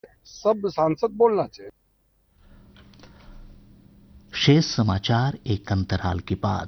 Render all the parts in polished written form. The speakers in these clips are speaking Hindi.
सब सांसद बोलना चाहिए। शेष समाचार एक अंतराल के बाद।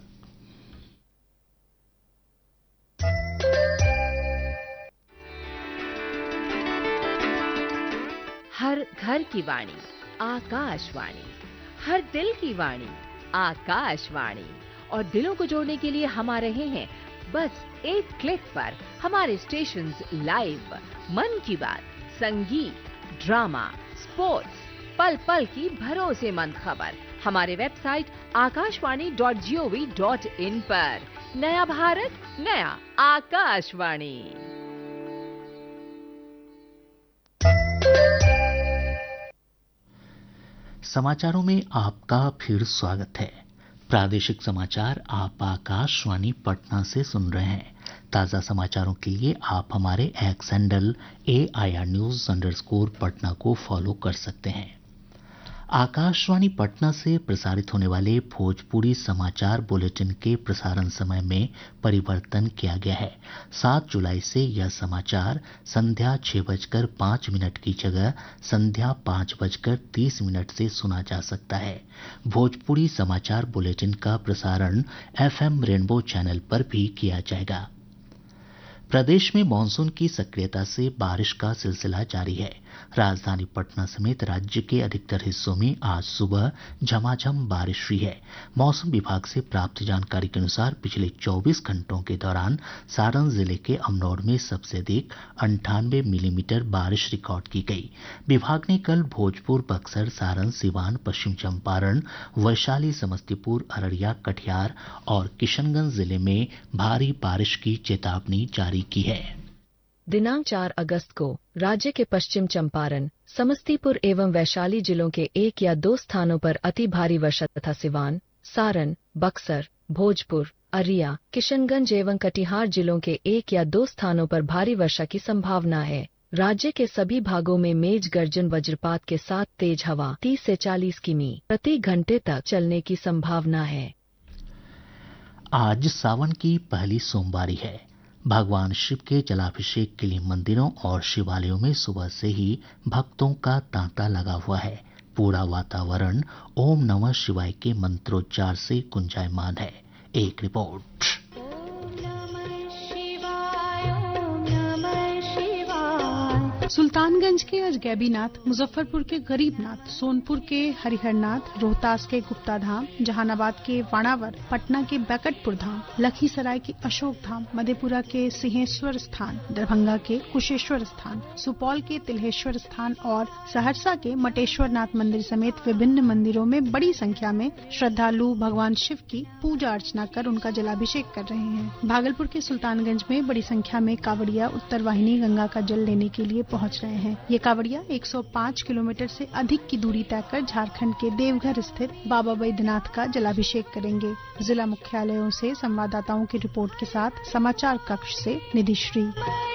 हर घर की वाणी आकाशवाणी, हर दिल की वाणी आकाशवाणी। और दिलों को जोड़ने के लिए हम आ रहे हैं बस एक क्लिक पर। हमारे स्टेशंस लाइव, मन की बात, संगीत, ड्रामा, स्पोर्ट्स, पल पल की भरोसेमंद खबर हमारे वेबसाइट akashvani.gov.in पर। नया भारत, नया आकाशवाणी। समाचारों में आपका फिर स्वागत है। प्रादेशिक समाचार आप आकाशवाणी पटना से सुन रहे हैं। ताज़ा समाचारों के लिए आप हमारे एक्स हैंडल AIR News_पटना को फॉलो कर सकते हैं। आकाशवाणी पटना से प्रसारित होने वाले भोजपुरी समाचार बुलेटिन के प्रसारण समय में परिवर्तन किया गया है। 7 जुलाई से यह समाचार संध्या 6:05 की जगह संध्या 5:30 से सुना जा सकता है। भोजपुरी समाचार बुलेटिन का प्रसारण FM रेनबो चैनल पर भी किया जाएगा। प्रदेश में मानसून की सक्रियता से बारिश का सिलसिला जारी है। राजधानी पटना समेत राज्य के अधिकतर हिस्सों में आज सुबह झमाझम बारिश हुई है। मौसम विभाग से प्राप्त जानकारी के अनुसार पिछले 24 घंटों के दौरान सारण जिले के अमनौर में सबसे अधिक 98 मिलीमीटर बारिश रिकॉर्ड की गई। विभाग ने कल भोजपुर, बक्सर, सारण, सिवान, पश्चिम चंपारण, वैशाली, समस्तीपुर, अररिया, कटिहार और किशनगंज जिले में भारी बारिश की चेतावनी जारी की है। दिनांक 4 अगस्त को राज्य के पश्चिम चंपारण, समस्तीपुर एवं वैशाली जिलों के 1 या 2 स्थानों पर अति भारी वर्षा तथा सिवान, सारण, बक्सर, भोजपुर, अररिया, किशनगंज एवं कटिहार जिलों के 1 या 2 स्थानों पर भारी वर्षा की संभावना है। राज्य के सभी भागों में मेघ गर्जन वज्रपात के साथ तेज हवा 30 से 40 किमी प्रति घंटे तक चलने की संभावना है। आज सावन की पहली सोमवारी है। भगवान शिव के जलाभिषेक के लिए मंदिरों और शिवालयों में सुबह से ही भक्तों का तांता लगा हुआ है। पूरा वातावरण ओम नमः शिवाय के मंत्रोच्चार से गुंजायमान है। एक रिपोर्ट। सुल्तानगंज के अजगैबीनाथ, मुजफ्फरपुर के गरीबनाथ, सोनपुर के हरिहरनाथ, रोहतास के गुप्ता धाम, जहानाबाद के वाणावर, पटना के बैकटपुर धाम, लखीसराय के अशोक धाम, मधेपुरा के सिंहेश्वर स्थान, दरभंगा के कुशेश्वर स्थान, सुपौल के तिल्हेश्वर स्थान और सहरसा के मटेश्वर नाथ मंदिर समेत विभिन्न मंदिरों में बड़ी संख्या में श्रद्धालु भगवान शिव की पूजा अर्चना कर उनका जलाभिषेक कर रहे हैं। भागलपुर के सुल्तानगंज में बड़ी संख्या में कांवड़िया उत्तर वाहिनी गंगा का जल लेने के लिए पहुंच रहे हैं। ये कांवड़िया 105 किलोमीटर से अधिक की दूरी तय कर झारखंड के देवघर स्थित बाबा बैद्यनाथ का जलाभिषेक करेंगे। जिला मुख्यालयों से संवाददाताओं की रिपोर्ट के साथ समाचार कक्ष से निधिश्री।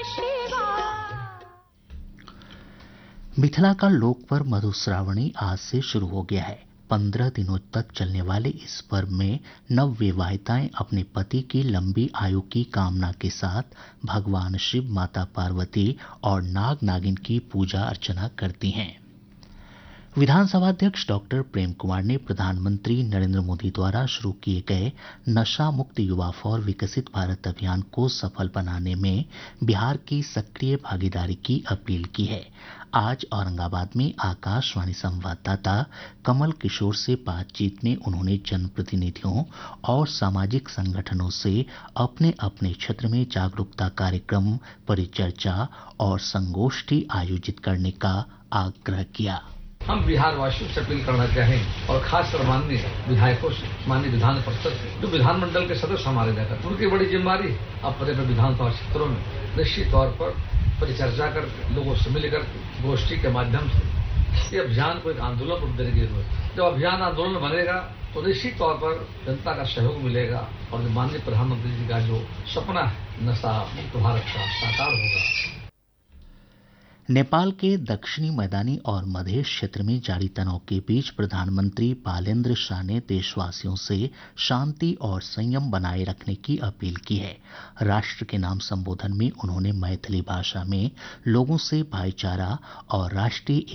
मिथिला का लोक पर्व मधुश्रावणी आज से शुरू हो गया है। 15 दिनों तक चलने वाले इस पर्व में नवविवाहिताएं अपने पति की लंबी आयु की कामना के साथ भगवान शिव, माता पार्वती और नाग नागिन की पूजा अर्चना करती हैं। विधानसभा अध्यक्ष डॉक्टर प्रेम कुमार ने प्रधानमंत्री नरेंद्र मोदी द्वारा शुरू किए गए नशा मुक्त युवा फॉर विकसित भारत अभियान को सफल बनाने में बिहार की सक्रिय भागीदारी की अपील की है। आज औरंगाबाद में आकाशवाणी संवाददाता कमल किशोर से बातचीत में उन्होंने जनप्रतिनिधियों और सामाजिक संगठनों से अपने अपने क्षेत्र में जागरूकता कार्यक्रम, परिचर्चा और संगोष्ठी आयोजित करने का आग्रह किया। हम बिहार वासियों से अपील करना चाहेंगे और खासकर माननीय विधायकों से, माननीय विधान परिषद से, जो विधानमंडल के सदस्य हमारे रहकर उनकी बड़ी जिम्मेदारी अपने अपने विधानसभा क्षेत्रों में निश्चित तौर पर परिचर्चा कर, लोगों से मिलकर गोष्ठी के माध्यम से ये अभियान को एक आंदोलन रूप देने की जरूरत है। जब अभियान आंदोलन बनेगा तो निश्चित तौर पर जनता का सहयोग मिलेगा और माननीय प्रधानमंत्री जी का जो सपना है नशा मुक्त भारत का साकार होगा। नेपाल के दक्षिणी मैदानी और मधेश क्षेत्र में जारी तनाव के बीच प्रधानमंत्री बालेंद्र शाह ने देशवासियों से शांति और संयम बनाए रखने की अपील की है। राष्ट्र के नाम संबोधन में उन्होंने मैथिली भाषा में लोगों से भाईचारा और राष्ट्रीय